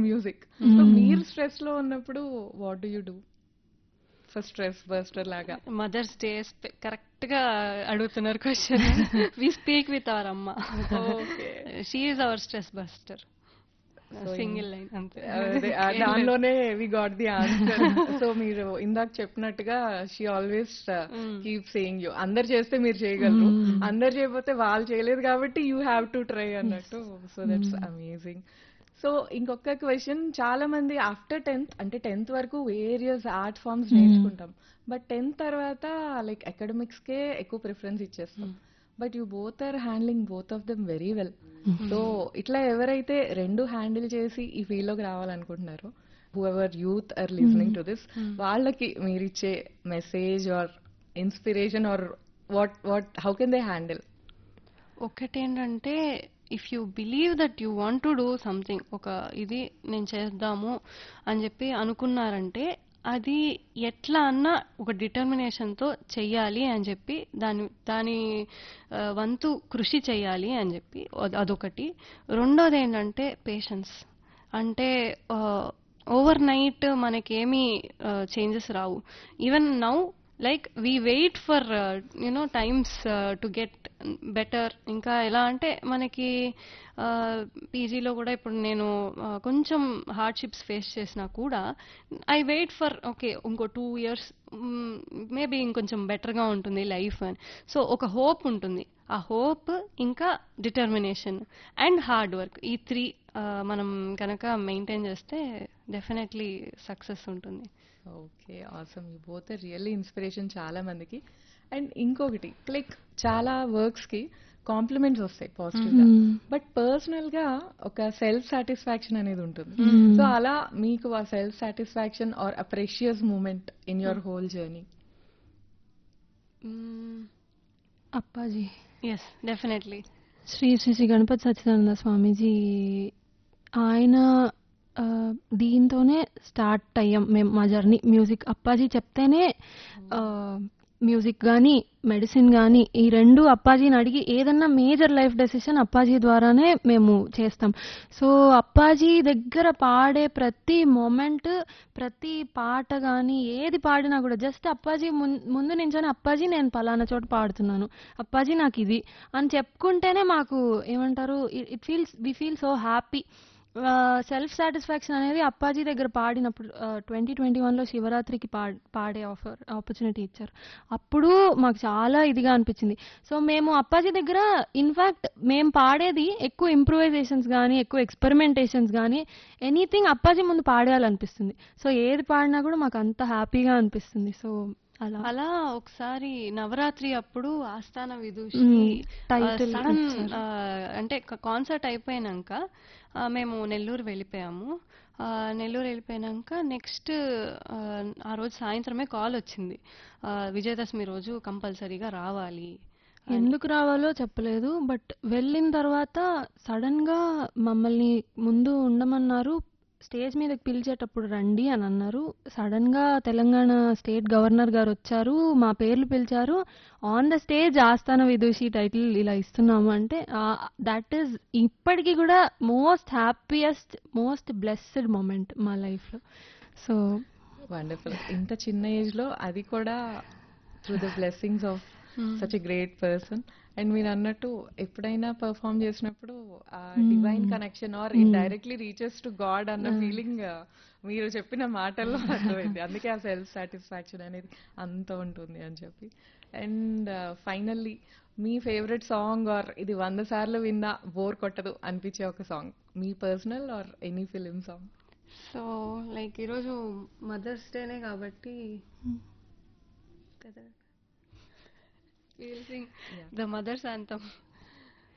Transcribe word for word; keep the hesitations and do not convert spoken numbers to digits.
Music. So మీరు stress లో ఉన్నప్పుడు what do you do for stress buster లాగా? మదర్స్ డే కరెక్ట్ గా అడుగుతున్నారు question. We speak with our అమ్మ. She is our stress buster. Single line అంతే. దానిలోనే we got the answer. So మీరు ఇందాక చెప్పినట్టుగా she always keep saying you, అందరు చేస్తే మీరు చేయగలరు, అందరు చేయకపోతే వాళ్ళు చేయలేదు కాబట్టి యూ హ్యావ్ టు ట్రై అన్నట్టు. So that's amazing. సో ఇంకొక క్వశ్చన్, చాలా మంది ఆఫ్టర్ టెన్త్ అంటే టెన్త్ వరకు వేరియస్ ఆర్ట్ ఫార్మ్స్ నేర్చుకుంటాం, బట్ టెన్త్ తర్వాత లైక్ అకాడమిక్స్ కే ఎక్కువ ప్రిఫరెన్స్ ఇచ్చేస్తాం. But you both are handling both of them very well. So ఇట్లా ఎవరైతే రెండు హ్యాండిల్ చేసి ఈ ఫీల్డ్ లోకి రావాలనుకుంటున్నారో, who ever youth are listening to this, వాళ్ళకి మీరిచ్చే message or inspiration are what what how can they handle? ఒకటేంటంటే, if you believe that you want to do something, ఒక ఇది నేను చేద్దాము అని చెప్పి అనుకున్నారంటే అది ఎట్లా అన్నా ఒక డిటర్మినేషన్తో చెయ్యాలి అని చెప్పి దాని దాని వంతు కృషి చెయ్యాలి అని చెప్పి అదొకటి. రెండోది ఏంటంటే పేషెన్స్. అంటే ఓవర్ నైట్ మనకేమీ changes Rao. Even now like we wait for you know times to get better. ఇంకా ఎలా అంటే మనకి పీజీలో కూడా ఇప్పుడు నేను కొంచెం హార్డ్షిప్స్ ఫేస్ చేసినా కూడా ఐ వెయిట్ ఫర్ ఓకే ఇంకో టూ ఇయర్స్ మేబీ ఇంకొంచెం బెటర్గా ఉంటుంది లైఫ్ అని. సో ఒక హోప్ ఉంటుంది. ఆ హోప్ ఇంకా డిటర్మినేషన్ అండ్ హార్డ్ వర్క్, ఈ త్రీ మనం కనుక మెయింటైన్ చేస్తే డెఫినెట్లీ సక్సెస్ ఉంటుంది. Okay, awesome. You both are really inspiration చాలా మందికి. అండ్ ఇంకొకటి, లైక్ చాలా వర్క్స్ కి కాంప్లిమెంట్స్ వస్తాయి పాజిటివ్ గా, బట్ పర్సనల్ గా ఒక సెల్ఫ్ సాటిస్ఫాక్షన్ అనేది ఉంటుంది. సో అలా మీకు ఆ self satisfaction are a precious moment in your whole journey? Appaji. Yes, definitely. Shri Shri Shri Ganapati Sachchidananda స్వామీజీ, ఆయన దీంతోనే స్టార్ట్ అయ్యాం మేము మా జర్నీ. మ్యూజిక్ అప్పాజీ చెప్తేనే, మ్యూజిక్ కానీ మెడిసిన్ కానీ ఈ రెండు అప్పాజీని అడిగి ఏదన్నా మేజర్ లైఫ్ డెసిషన్ అప్పాజీ ద్వారానే మేము చేస్తాం. సో అప్పాజీ దగ్గర పాడే ప్రతి మూమెంట్, ప్రతి పాట కానీ ఏది పాడినా కూడా జస్ట్ అప్పాజీ ముందు నించొని అప్పాజీ నేను పలానా చోట పాడుతున్నాను, అప్పాజీ నాకు ఇది అని చెప్పుకుంటేనే మాకు ఏమంటారు, it feels we feel so happy. Self satisfaction అనేది అప్పాజీ దగ్గర పాడినప్పుడు ట్వంటీ ట్వంటీ వన్లో శివరాత్రికి పా పాడే ఆఫర్ ఆపర్చునిటీ ఇచ్చారు. అప్పుడు మాకు చాలా ఇదిగా అనిపించింది. సో మేము అప్పాజీ దగ్గర ఇన్ఫ్యాక్ట్ మేము పాడేది ఎక్కువ ఇంప్రూవైజేషన్స్ కానీ ఎక్కువ ఎక్స్పెరిమెంటేషన్స్ కానీ ఎనీథింగ్ అప్పాజీ ముందు పాడేయాలనిపిస్తుంది. సో ఏది పాడినా కూడా మాకు అంత హ్యాపీగా అనిపిస్తుంది. సో అలా అలా ఒకసారి నవరాత్రి అప్పుడు ఆస్థాన విదూషి సడన్ అంటే కాన్సర్ట్ అయిపోయినాక మేము నెల్లూరు వెళ్ళిపోయాము. నెల్లూరు వెళ్ళిపోయినాక నెక్స్ట్ ఆ రోజు సాయంత్రమే కాల్ వచ్చింది, విజయదశమి రోజు కంపల్సరీగా రావాలి. ఎందుకు రావాలో చెప్పలేదు, బట్ వెళ్ళిన తర్వాత సడన్ గా మమ్మల్ని ముందు ఉండమన్నారు. స్టేజ్ మీదకి పిలిచేటప్పుడు రండి అని అన్నారు. సడన్ గా తెలంగాణ స్టేట్ గవర్నర్ గారు వచ్చారు, మా పేర్లు పిలిచారు. ఆన్ ద స్టేజ్ ఆస్థాన విదూషి టైటిల్ ఇలా ఇస్తున్నాము అంటే దట్ ఈస్ ఇప్పటికీ కూడా most happiest most blessed moment మా లైఫ్ లో. So wonderful. ఇంత చిన్న ఏజ్ లో అది కూడా through the blessings of such a great person. And మీరు అన్నట్టు ఎప్పుడైనా పర్ఫామ్ చేసినప్పుడు ఆ divine connection or it directly reaches to God అన్న ఫీలింగ్ మీరు చెప్పిన మాటల్లో అర్థమైంది. అందుకే ఆ సెల్ఫ్ సాటిస్ఫాక్షన్ అనేది అంత ఉంటుంది అని చెప్పి. And finally me favourite song or ఇది వంద సార్లు విన్నా బోర్ కొట్టదు అనిపించే ఒక song, me personal or any film song? So like ఈరోజు మదర్స్ డేనే కాబట్టి We'll sing yeah. the mother's anthem.